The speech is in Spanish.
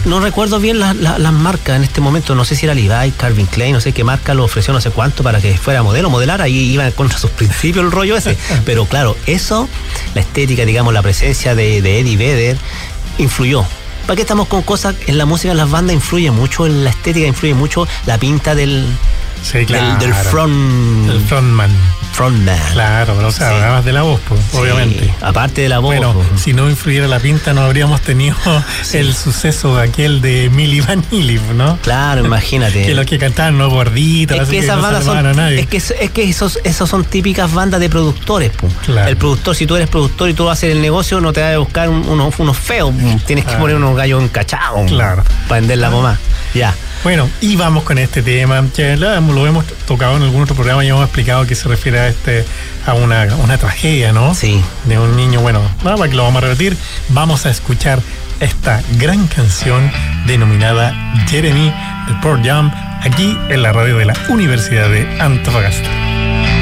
no recuerdo bien las marcas en este momento, no sé si era Levi, Calvin Klein, no sé qué marca lo ofreció no sé cuánto para que fuera modelar, ahí iban contra sus principios el rollo ese, pero claro, eso, la estética, digamos, la presencia de Eddie Vedder influyó. ¿Para qué estamos con cosas? En la música, en las bandas influye mucho, en la estética influye mucho la pinta del frontman. Claro, pero o sea, además de la voz, pues, sí, obviamente. Aparte de la voz. Bueno, si no influyera la pinta, no habríamos tenido el suceso aquel de Milli Vanilli, ¿no? Claro, imagínate. Que los que cantaban no gorditos, es que esas no bandas son, a nadie. Es que esos son típicas bandas de productores, pues. Claro. El productor, si tú eres productor y tú vas a hacer el negocio, no te vas a buscar unos feos, tienes que poner unos gallos encachados, claro, para vender la pomada. Ya. Bueno, y vamos con este tema, que lo hemos tocado en algún otro programa y hemos explicado que se refiere a una tragedia, ¿no? Sí. De un niño, bueno, para que lo vamos a repetir, vamos a escuchar esta gran canción denominada Jeremy de Pearl Jam, aquí en la radio de la Universidad de Antofagasta.